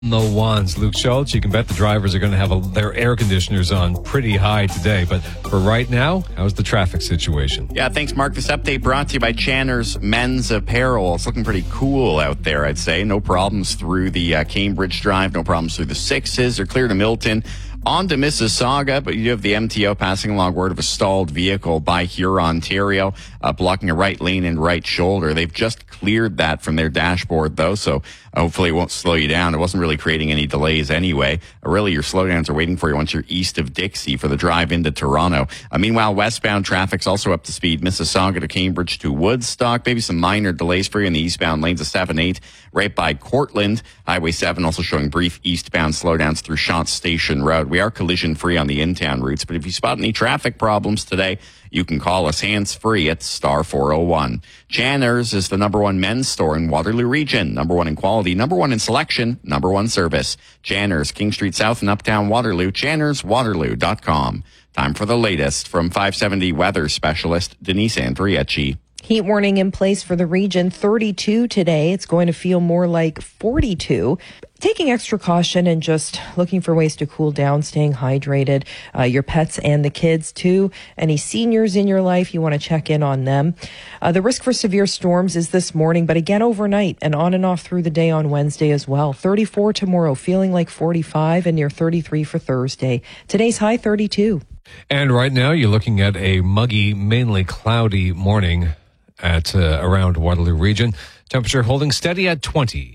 No wands. Luke Schultz, you can bet the drivers are going to have their air conditioners on pretty high today. But for right now, how's the traffic situation? Yeah, thanks, Mark. This update brought to you by Channer's Men's Apparel. It's looking pretty cool out there, I'd say. No problems through the Cambridge Drive. No problems through the 6s. They're clear to Milton. On to Mississauga, but you have the MTO passing along word of a stalled vehicle by Huron, Ontario, blocking a right lane and right shoulder. They've just cleared that from their dashboard, though, so hopefully it won't slow you down. It wasn't really creating any delays anyway. Really, your slowdowns are waiting for you once you're east of Dixie for the drive into Toronto. Meanwhile, westbound traffic's also up to speed. Mississauga to Cambridge to Woodstock. Maybe some minor delays for you in the eastbound lanes of 7-8 right by Cortland. Highway 7 also showing brief eastbound slowdowns through Shotts Station Road. We are collision-free on the in-town routes, but if you spot any traffic problems today, you can call us hands-free at star 401. Channer's is the #1 men's store in Waterloo Region. #1 in quality, #1 in selection, #1 service. Channer's, King Street South in Uptown Waterloo. ChannersWaterloo.com. Time for the latest from 570 weather specialist Denise Andrieci. Heat warning in place for the region, 32 today. It's going to feel more like 42. Taking extra caution and just looking for ways to cool down, staying hydrated. Your pets and the kids too. Any seniors in your life, you want to check in on them. The risk for severe storms is this morning, but again overnight and on and off through the day on Wednesday as well. 34 tomorrow, feeling like 45 and near 33 for Thursday. Today's high 32. And right now you're looking at a muggy, mainly cloudy morning at around Waterloo Region. Temperature holding steady at 20.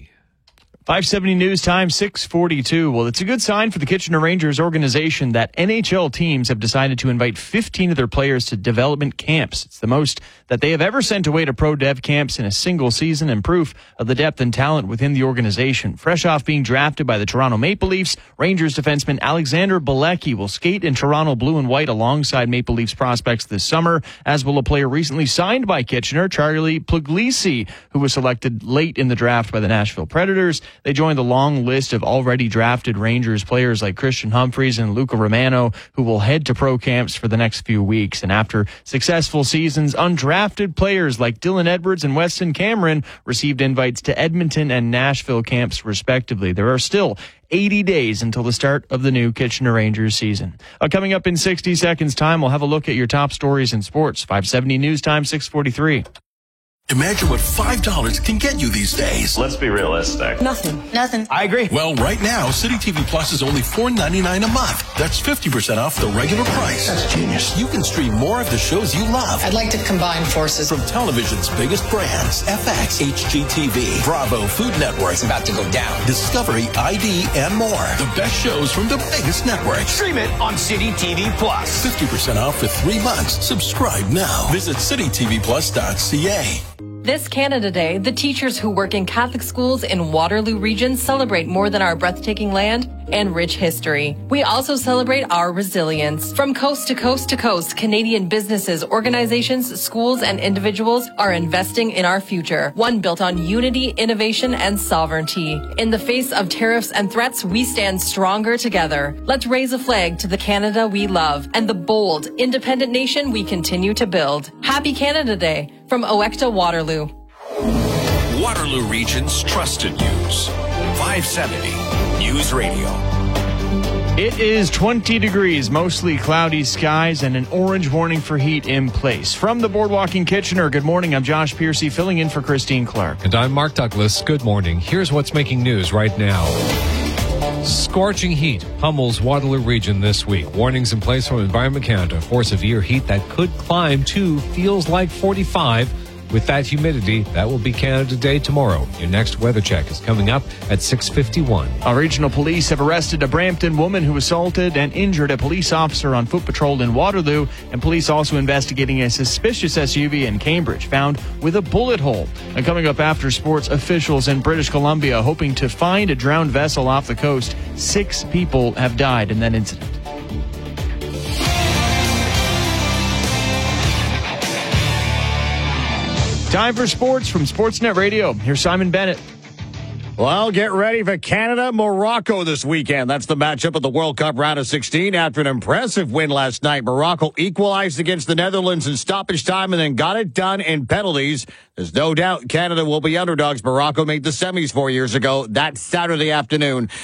570 News Time, 6:42. Well, it's a good sign for the Kitchener Rangers organization that NHL teams have decided to invite 15 of their players to development camps. It's the most that they have ever sent away to pro dev camps in a single season, and proof of the depth and talent within the organization. Fresh off being drafted by the Toronto Maple Leafs, Rangers defenseman Alexander Bilecki will skate in Toronto blue and white alongside Maple Leafs prospects this summer, as will a player recently signed by Kitchener, Charlie Puglisi, who was selected late in the draft by the Nashville Predators. They joined the long list of already drafted Rangers players like Christian Humphries and Luca Romano, who will head to pro camps for the next few weeks. And after successful seasons, undrafted players like Dylan Edwards and Weston Cameron received invites to Edmonton and Nashville camps, respectively. There are still 80 days until the start of the new Kitchener Rangers season. Coming up in 60 seconds time, we'll have a look at your top stories in sports. 570 News Time, 6:43. Imagine what $5 can get you these days. Let's be realistic. Nothing. I agree. Well, right now, City TV Plus is only $4.99 a month. That's 50% off the regular price. That's genius. You can stream more of the shows you love. I'd like to combine forces. From television's biggest brands, FX, HGTV, Bravo, Food Network. It's about to go down. Discovery, ID, and more. The best shows from the biggest networks. Stream it on City TV Plus. 50% off for 3 months. Subscribe now. Visit citytvplus.ca. This Canada Day, the teachers who work in Catholic schools in Waterloo Region celebrate more than our breathtaking land and rich history. We also celebrate our resilience. From coast to coast to coast, Canadian businesses, organizations, schools, and individuals are investing in our future, one built on unity, innovation, and sovereignty. In the face of tariffs and threats, we stand stronger together. Let's raise a flag to the Canada we love and the bold, independent nation we continue to build. Happy Canada Day from OECTA Waterloo. Waterloo Region's trusted news. 570 News Radio. It is 20 degrees, mostly cloudy skies, and an orange warning for heat in place. From the Boardwalk in Kitchener, good morning. I'm Josh Piercy, filling in for Christine Clark. And I'm Mark Douglas. Good morning. Here's what's making news right now. Scorching heat pummels Waterloo Region this week. Warnings in place from Environment Canada for severe heat that could climb to feels like 45. With that humidity, that will be Canada Day tomorrow. Your next weather check is coming up at 6:51. Regional police have arrested a Brampton woman who assaulted and injured a police officer on foot patrol in Waterloo, and police also investigating a suspicious SUV in Cambridge found with a bullet hole. And coming up after sports, officials in British Columbia hoping to find a drowned vessel off the coast. 6 people have died in that incident. Time for sports from Sportsnet Radio. Here's Simon Bennett. Well, get ready for Canada-Morocco this weekend. That's the matchup of the World Cup round of 16. After an impressive win last night, Morocco equalized against the Netherlands in stoppage time and then got it done in penalties. There's no doubt Canada will be underdogs. Morocco made the semis 4 years ago. That's Saturday afternoon.